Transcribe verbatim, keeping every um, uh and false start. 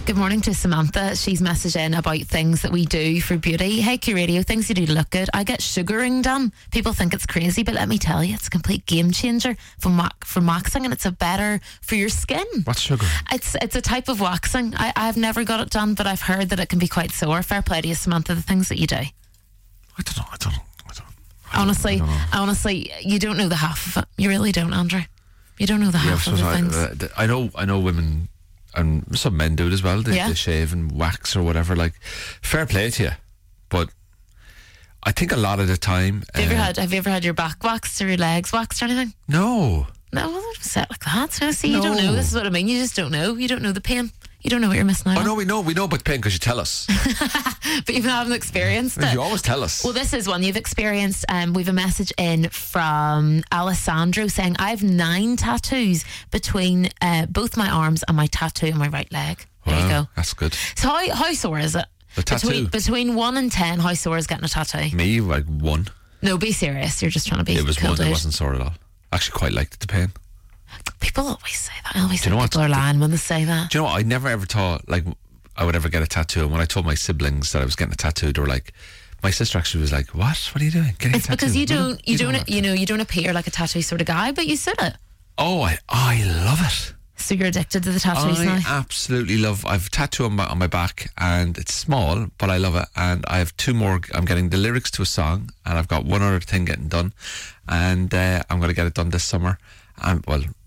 Good morning to Samantha. She's messaging about things that we do for beauty. Hey, Q Radio, things you do to look good. I get sugaring done. People think it's crazy, but let me tell you, it's a complete game changer for wax, for waxing, and it's a better for your skin. What's sugaring? It's it's a type of waxing. I, I've never got it done, but I've heard that it can be quite sore. Fair play to you, Samantha, the things that you do. I don't know. I don't know. I don't, I honestly, don't know. honestly, you don't know the half of it. You really don't, Andrew. You don't know the half yeah, of the I, things. uh, I know. I know women. And some men do it as well. They, Yeah. they shave and wax or whatever. Like, fair play to you, but I think a lot of the time. Have you ever uh, had? Have you ever had your back waxed or your legs waxed or anything? No. No, well, don't say it like that. So, see, you don't No. know. This is what I mean. You just don't know. You don't know the pain. You don't know what you're missing out Oh on. no, we know. We know about the pain because you tell us. But you haven't experienced it. You always tell us. Well, this is one you've experienced. Um, we've a message in from Alessandro saying, I have nine tattoos between uh, both my arms and my tattoo on my right leg. There Wow, you go. That's good. So how, how sore is it? The tattoo? Between, between one and ten, how sore is getting a tattoo? Me, like one. No, be serious. You're just trying to be It was cool, one. It dude. wasn't sore at all. I actually quite liked the pain. People always say that. I always Do you think know people what? are lying when they say that. Do you know what? I never ever thought like I would ever get a tattoo. And when I told my siblings that I was getting a tattoo, they were like, my sister actually was like, "What? What are you doing? Getting It's a tattoo?" because you No, don't, you don't, have you know, you don't appear like a tattoo sort of guy, but you said it. Oh, I, I love it. So you're addicted to the tattoos I now. absolutely love. I've a tattoo on my on my back, and it's small, but I love it. And I have two more. I'm getting the lyrics to a song, and I've got one other thing getting done, and uh, I'm going to get it done this summer. And well,